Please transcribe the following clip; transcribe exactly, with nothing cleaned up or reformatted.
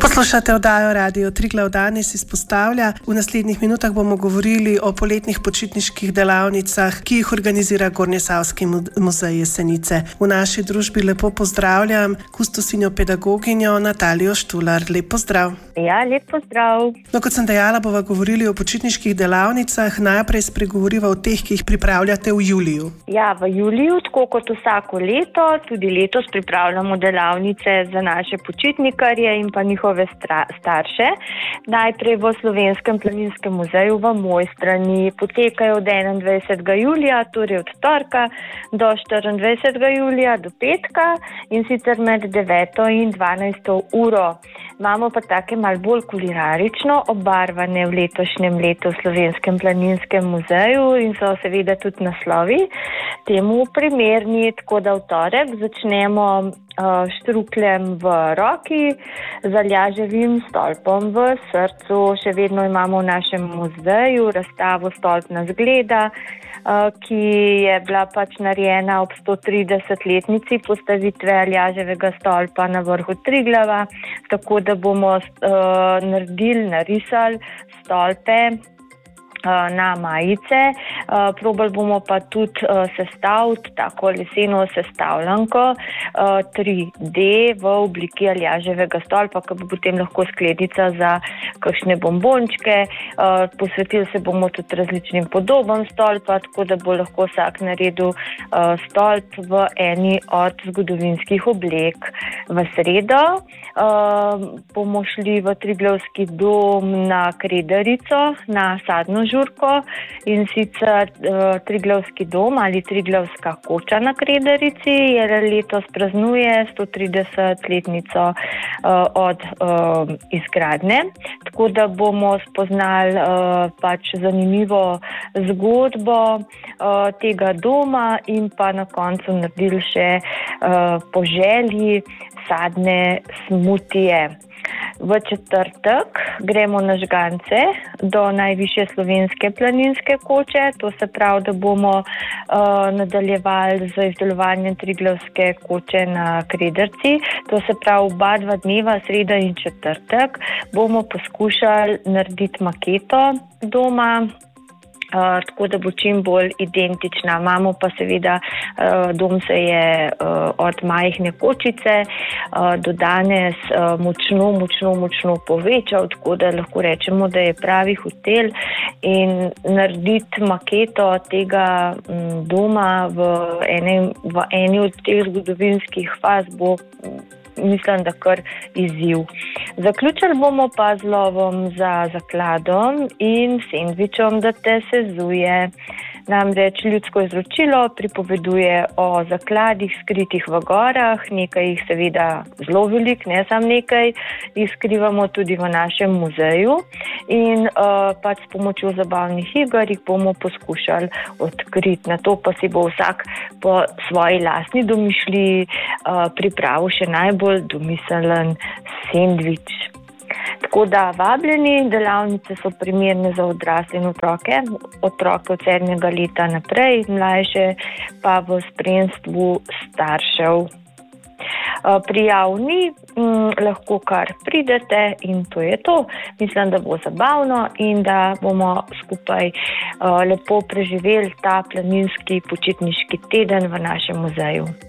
Poslušate oddajo Radio Triglav danes izpostavlja. V naslednjih minutah bomo govorili o poletnih počitniških delavnicah, ki jih organizira Gornjesavski muzej Jesenice. V naši družbi lepo pozdravljam kustosinjo pedagoginjo Natalijo Štular. Lep pozdrav. Ja, lep pozdrav. No, kot sem dejala, bova govorili o počitniških delavnicah. Najprej spregovoriva o teh, ki jih pripravljate v juliju. Ja, v juliju, tako kot vsako leto, tudi letos pripravljamo delavnice za naše počitnikarje in pa njihove starše. Najprej v Slovenskem planinskem muzeju v Mojstrani potekajo od enaindvajsetega julija, torej od torka do štiriindvajsetega julija do petka in sicer med deveto in dvanajsto uro. Imamo pa take malo bolj kulinarično obarvane v letošnjem letu v Slovenskem planinskem muzeju in so seveda tudi naslovi temu primerni, tako da v torek začnemo uh, štrukljem v roki, z aljaževim stolpom v srcu. Še vedno imamo v našem muzeju razstavo Stolpna zgleda, uh, ki je bila pač narejena ob sto tridesetletnici postavitve aljaževega stolpa na vrhu Triglava, tako da bomo uh, naredili, narisali stolpe na majice. Probali bomo pa tudi sestaviti tako leseno sestavljanko tri D v obliki aljaževega stolpa, ki bo potem lahko sklednica za kakšne bombončke. Posvetili se bomo tudi različnim podobam stolpa, tako da bo lahko vsak naredil stolp v eni od zgodovinskih oblek. V sredo bomo šli v Triglavski dom na Kredarico, na sadno žurko, in sicer uh, Triglavski dom ali Triglavska koča na Kredarici je letos praznuje sto tridesetletnico uh, od uh, izgradnje, tako da bomo spoznali uh, pač zanimivo zgodbo uh, tega doma in pa na koncu naredili še uh, po želji sadne smutije. V četrtek gremo na žgance do najvišje slovenske planinske koče, to se pravi, da bomo uh, nadaljevali z izdelovanjem Triglavske koče na Kredarici. To se pravi, oba dva dneva, sreda in četrtek, bomo poskušali narediti maketo doma, Uh, tako da bo čim bolj identična. Imamo pa seveda, uh, dom se je uh, od majhne kočice uh, do danes uh, močno, močno, močno povečal, tako da lahko rečemo, da je pravi hotel, in narediti maketo tega m, doma v eni, v eni od teh zgodovinskih faz bo, mislim, da kar izziv. Zaključili bomo pa z lovom za zakladom in sendvičom, da te sezuje. Namreč ljudsko izročilo pripoveduje o zakladih skritih v gorah, nekaj jih seveda zelo velik, ne samo nekaj, jih skrivamo tudi v našem muzeju in uh, pač s pomočjo zabavnih iger jih bomo poskušali odkriti. Na to pa si bo vsak po svoji lastni domišljiji uh, pripravil še najbolj domiseln sendvič. Tako da vabljeni, delavnice so primerne za odrasle in otroke, otroke od sedmega leta naprej, mlajše pa v spremstvu staršev. Prijavni m, lahko kar pridete in to je to. Mislim, da bo zabavno in da bomo skupaj uh, lepo preživeli ta planinski počitniški teden v našem muzeju.